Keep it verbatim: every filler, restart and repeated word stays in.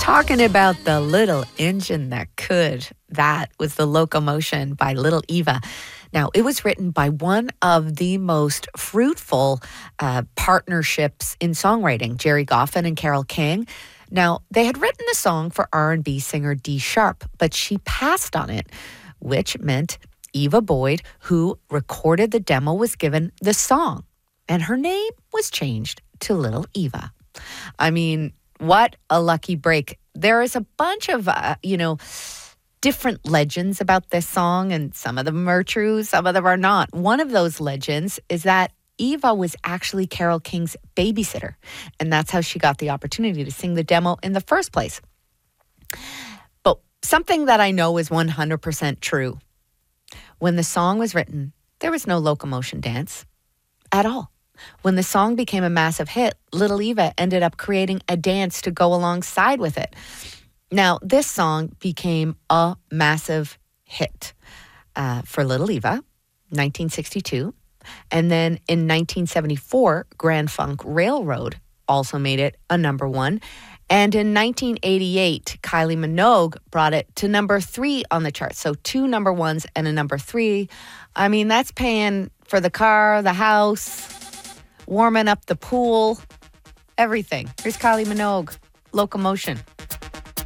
Talking about the little engine that could. That was The Locomotion by Little Eva. Now, it was written by one of the most fruitful uh, partnerships in songwriting, Jerry Goffin and Carole King. Now, they had written the song for R and B singer Dee Sharp, but she passed on it, which meant Eva Boyd, who recorded the demo, was given the song, and her name was changed to Little Eva. I mean, what a lucky break. There is a bunch of, uh, you know, different legends about this song, and some of them are true, some of them are not. One of those legends is that Eva was actually Carole King's babysitter, and that's how she got the opportunity to sing the demo in the first place. But something that I know is one hundred percent true. When the song was written, there was no locomotion dance at all. When the song became a massive hit, Little Eva ended up creating a dance to go alongside with it. Now, this song became a massive hit uh, for Little Eva, nineteen sixty-two. And then in nineteen seventy-four, Grand Funk Railroad also made it a number one. And in nineteen eighty-eight, Kylie Minogue brought it to number three on the chart. So two number ones and a number three. I mean, that's paying for the car, the house, warming up the pool, everything. Here's Kylie Minogue, Locomotion.